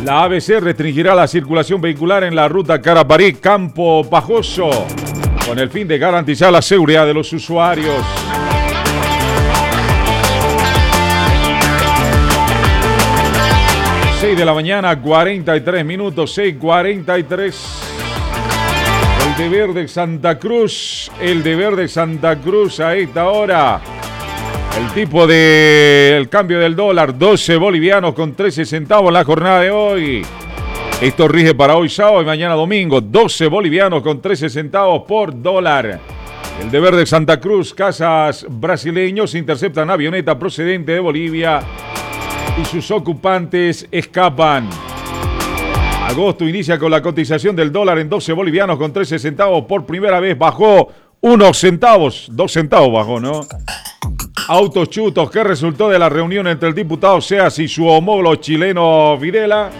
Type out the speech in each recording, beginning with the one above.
La ABC restringirá la circulación vehicular en la ruta Caraparí-Campo Pajoso con el fin de garantizar la seguridad de los usuarios. De la mañana, 43 minutos, 6:43. El deber de Santa Cruz a esta hora. El tipo del cambio del dólar, 12 bolivianos con 13 centavos en la jornada de hoy. Esto rige para hoy sábado y mañana domingo, 12 bolivianos con 13 centavos por dólar. El deber de Santa Cruz, cazas brasileños interceptan avioneta procedente de Bolivia y sus ocupantes escapan. Agosto inicia con la cotización del dólar en 12 bolivianos con 13 centavos. Por primera vez bajó unos centavos, 2 centavos bajó, ¿no? Autos chutos, ¿qué resultó de la reunión entre el diputado Seas y su homólogo chileno Videla?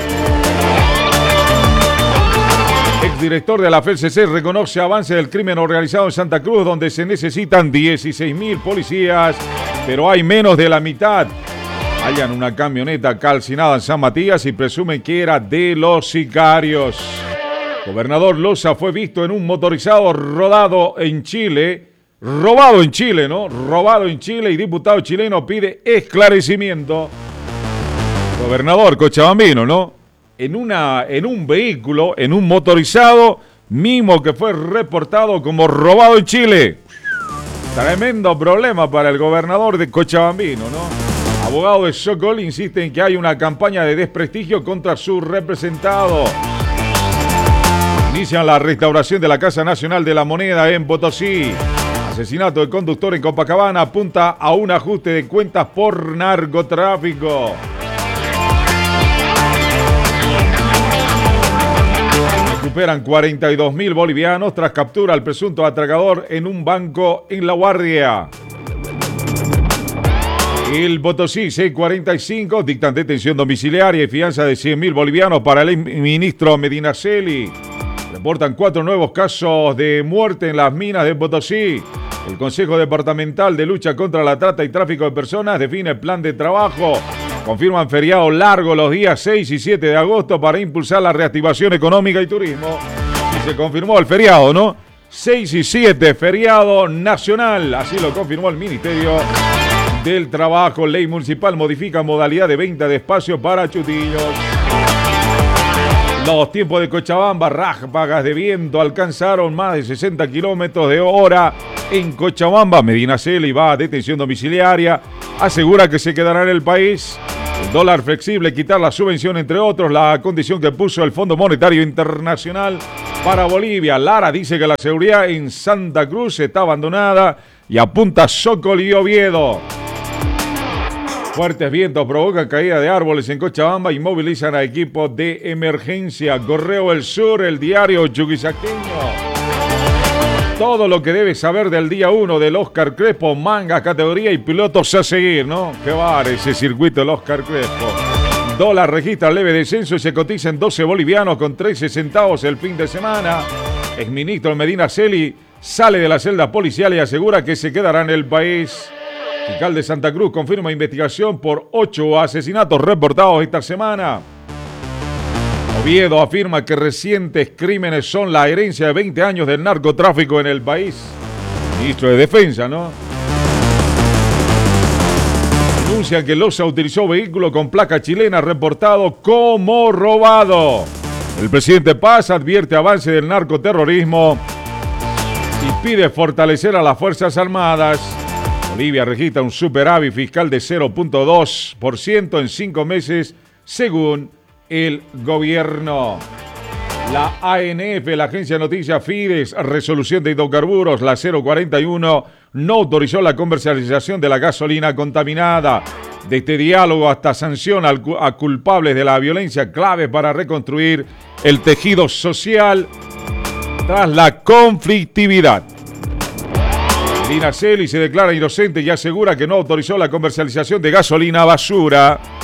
Exdirector de la FELCC reconoce avance del crimen organizado en Santa Cruz, donde se necesitan 16.000 policías, pero hay menos de la mitad. Hallan una camioneta calcinada en San Matías y presumen que era de los sicarios. Gobernador Loza fue visto en un motorizado robado en Chile, ¿no? Robado en Chile, y diputado chileno pide esclarecimiento. Gobernador cochabambino, ¿no? En un vehículo, en un motorizado, mismo que fue reportado como robado en Chile. Tremendo problema para el gobernador de Cochabambino, ¿no? Abogado de Sokol insiste en que hay una campaña de desprestigio contra su representado. Inician la restauración de la Casa Nacional de la Moneda en Potosí. Asesinato de conductor en Copacabana apunta a un ajuste de cuentas por narcotráfico. Recuperan 42.000 bolivianos tras captura al presunto atracador en un banco en La Guardia. El Potosí, 6:45, dictan detención domiciliaria y fianza de 100.000 bolivianos para el ministro Medinaceli. Reportan 4 nuevos casos de muerte en las minas de Potosí. El Consejo Departamental de Lucha contra la Trata y Tráfico de Personas define el plan de trabajo. Confirman feriado largo los días 6 y 7 de agosto para impulsar la reactivación económica y turismo. Y se confirmó el feriado, ¿no? 6 y 7, feriado nacional. Así lo confirmó el Ministerio del Trabajo. Ley municipal modifica modalidad de venta de espacio para chutillos. Los tiempos de Cochabamba, ráfagas de viento alcanzaron más de 60 kilómetros de hora en Cochabamba. Medinaceli va a detención domiciliaria, asegura que se quedará en el país. El dólar flexible, quitar la subvención, entre otros, la condición que puso el Fondo Monetario Internacional para Bolivia. Lara dice que la seguridad en Santa Cruz está abandonada y apunta a Sokol y Oviedo. Fuertes vientos provocan caída de árboles en Cochabamba y movilizan a equipos de emergencia. Correo El Sur, el diario chuquisaqueño. Todo lo que debes saber del día 1 del Oscar Crespo, manga, categoría y pilotos a seguir, ¿no? Qué bar ese circuito del Oscar Crespo. Dólar registra leve descenso y se cotiza en 12 bolivianos con 13 centavos el fin de semana. Exministro Medinaceli sale de la celda policial y asegura que se quedará en el país. Fiscal de Santa Cruz confirma investigación por 8 asesinatos reportados esta semana. Oviedo afirma que recientes crímenes son la herencia de 20 años del narcotráfico en el país. Ministro de Defensa, ¿no? Denuncian que Loza utilizó vehículo con placa chilena reportado como robado. El presidente Paz advierte avance del narcoterrorismo y pide fortalecer a las Fuerzas Armadas. Bolivia registra un superávit fiscal de 0.2% en 5 meses, según el gobierno. La ANF, la agencia de noticias Fides, resolución de hidrocarburos, la 041, no autorizó la comercialización de la gasolina contaminada. De este diálogo hasta sanción a culpables de la violencia, clave para reconstruir el tejido social tras la conflictividad. Medinaceli se declara inocente y asegura que no autorizó la comercialización de gasolina basura.